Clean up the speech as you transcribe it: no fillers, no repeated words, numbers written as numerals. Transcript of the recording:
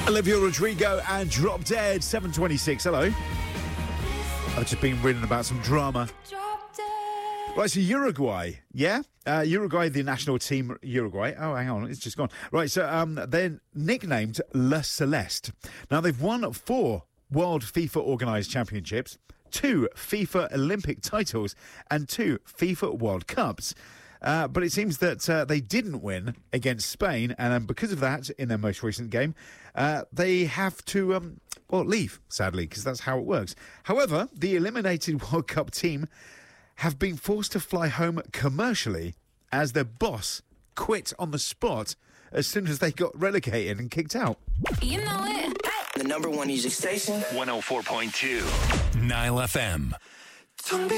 Olivia Rodrigo and Drop Dead, 7:26. Hello. I've just been reading about some drama. Right, so Uruguay, yeah? Uruguay, the national team, Uruguay. Oh, hang on, it's just gone. Right, so they're nicknamed La Celeste. Now, they've won 4 World FIFA Organised Championships, 2 FIFA Olympic titles, and 2 FIFA World Cups. But it seems that they didn't win against Spain, and because of that, in their most recent game, they have to, leave, sadly, because that's how it works. However, the eliminated World Cup team have been forced to fly home commercially as their boss quit on the spot as soon as they got relegated and kicked out. You know it. The number one music station. 104.2 Nile FM.